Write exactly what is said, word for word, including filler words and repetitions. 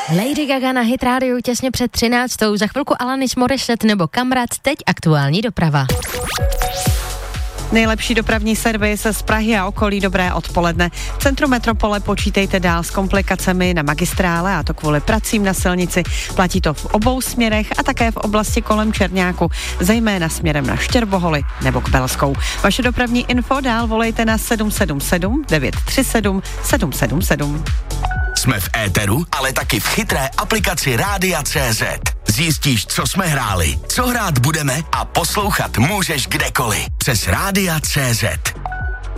Lady Gaga na Hit Radio těsně před třináctou. Za chvilku Alanis Morissette nebo Kamrat, teď aktuální doprava. Nejlepší dopravní servis z Prahy a okolí, dobré odpoledne. V centru metropole počítejte dál s komplikacemi na magistrále, a to kvůli pracím na silnici. Platí to v obou směrech a také v oblasti kolem Čerňáku, zejména směrem na Štěrboholy nebo k Belskou. Vaše dopravní info dál volejte na sedm sedm sedm devět tři sedm sedm sedm sedm. Jsme v éteru, ale taky v chytré aplikaci Rádia tečka cé zet. Zjistíš, co jsme hráli, co hrát budeme a poslouchat můžeš kdekoliv. Přes Rádia tečka cé zet.